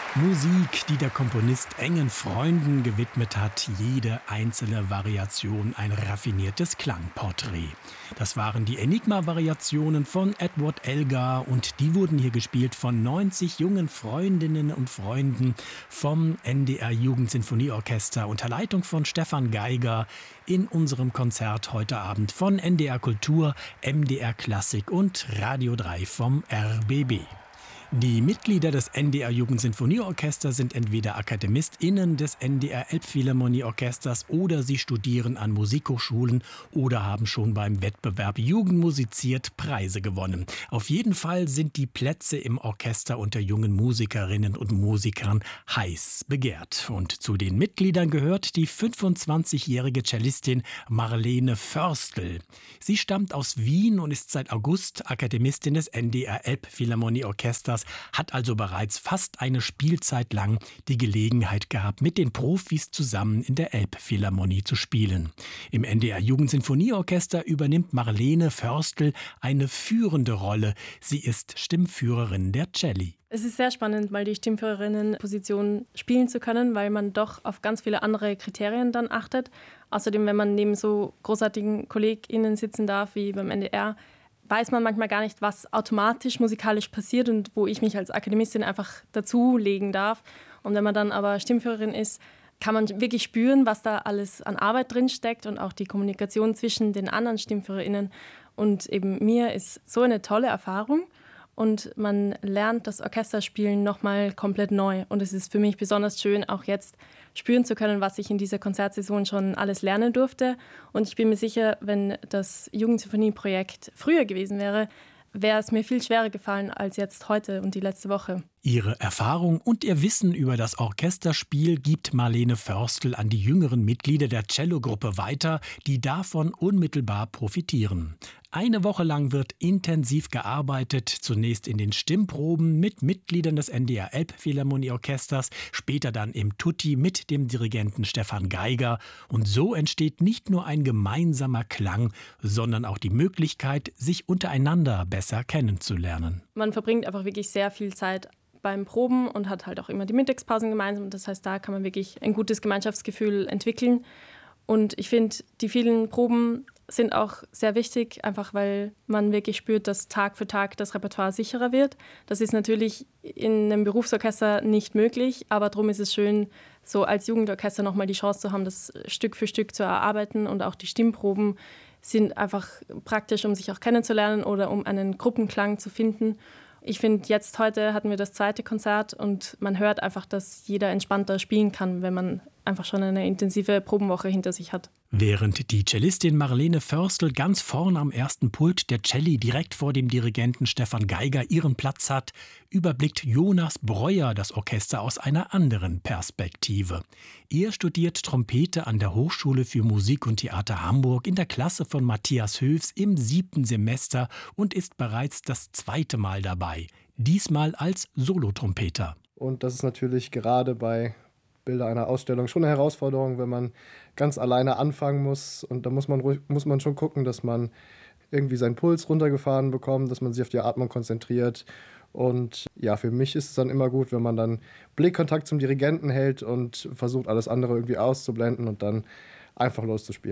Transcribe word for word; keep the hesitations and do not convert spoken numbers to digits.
Musik, die der Komponist engen Freunden gewidmet hat, jede einzelne Variation ein raffiniertes Klangporträt. Das waren die Enigma-Variationen von Edward Elgar und die wurden hier gespielt von neunzig jungen Freundinnen und Freunden vom N D R Jugendsinfonieorchester unter Leitung von Stefan Geiger in unserem Konzert heute Abend von N D R Kultur, M D R Klassik und Radio drei vom R B B. Die Mitglieder des N D R Jugendsinfonieorchesters sind entweder AkademistInnen des N D R Elbphilharmonieorchesters oder sie studieren an Musikhochschulen oder haben schon beim Wettbewerb Jugend musiziert Preise gewonnen. Auf jeden Fall sind die Plätze im Orchester unter jungen Musikerinnen und Musikern heiß begehrt. Und zu den Mitgliedern gehört die fünfundzwanzigjährige Cellistin Marlene Förstl. Sie stammt aus Wien und ist seit August Akademistin des N D R Elbphilharmonieorchesters, hat also bereits fast eine Spielzeit lang die Gelegenheit gehabt, mit den Profis zusammen in der Elbphilharmonie zu spielen. Im N D R Jugendsinfonieorchester übernimmt Marlene Förstl eine führende Rolle. Sie ist Stimmführerin der Celli. Es ist sehr spannend, mal die Stimmführerinnenposition spielen zu können, weil man doch auf ganz viele andere Kriterien dann achtet. Außerdem, wenn man neben so großartigen KollegInnen sitzen darf wie beim N D R, weiß man manchmal gar nicht, was automatisch musikalisch passiert und wo ich mich als Akademistin einfach dazulegen darf. Und wenn man dann aber Stimmführerin ist, kann man wirklich spüren, was da alles an Arbeit drin steckt und auch die Kommunikation zwischen den anderen StimmführerInnen. Und eben mir ist so eine tolle Erfahrung. Und man lernt das Orchesterspielen nochmal komplett neu. Und es ist für mich besonders schön, auch jetzt spüren zu können, was ich in dieser Konzertsaison schon alles lernen durfte. Und ich bin mir sicher, wenn das Jugendsinfonieprojekt früher gewesen wäre, wäre es mir viel schwerer gefallen als jetzt heute und die letzte Woche. Ihre Erfahrung und ihr Wissen über das Orchesterspiel gibt Marlene Förstl an die jüngeren Mitglieder der Cellogruppe weiter, die davon unmittelbar profitieren. Eine Woche lang wird intensiv gearbeitet, zunächst in den Stimmproben mit Mitgliedern des N D R Elbphilharmonieorchesters, später dann im Tutti mit dem Dirigenten Stefan Geiger. Und so entsteht nicht nur ein gemeinsamer Klang, sondern auch die Möglichkeit, sich untereinander besser kennenzulernen. Man verbringt einfach wirklich sehr viel Zeit beim Proben und hat halt auch immer die Mittagspausen gemeinsam. Das heißt, da kann man wirklich ein gutes Gemeinschaftsgefühl entwickeln. Und ich finde, die vielen Proben sind auch sehr wichtig, einfach weil man wirklich spürt, dass Tag für Tag das Repertoire sicherer wird. Das ist natürlich in einem Berufsorchester nicht möglich, aber darum ist es schön, so als Jugendorchester nochmal die Chance zu haben, das Stück für Stück zu erarbeiten. Und auch die Stimmproben sind einfach praktisch, um sich auch kennenzulernen oder um einen Gruppenklang zu finden. Ich finde, jetzt heute hatten wir das zweite Konzert und man hört einfach, dass jeder entspannter spielen kann, wenn man einfach schon eine intensive Probenwoche hinter sich hat. Während die Cellistin Marlene Förstl ganz vorn am ersten Pult der Celli direkt vor dem Dirigenten Stefan Geiger ihren Platz hat, überblickt Jonas Breuer das Orchester aus einer anderen Perspektive. Er studiert Trompete an der Hochschule für Musik und Theater Hamburg in der Klasse von Matthias Höfs im siebten Semester und ist bereits das zweite Mal dabei, diesmal als Solotrompeter. Und das ist natürlich gerade bei Bilder einer Ausstellung schon eine Herausforderung, wenn man ganz alleine anfangen muss. Und da muss man, ruhig, muss man schon gucken, dass man irgendwie seinen Puls runtergefahren bekommt, dass man sich auf die Atmung konzentriert. Und ja, für mich ist es dann immer gut, wenn man dann Blickkontakt zum Dirigenten hält und versucht, alles andere irgendwie auszublenden und dann einfach loszuspielen.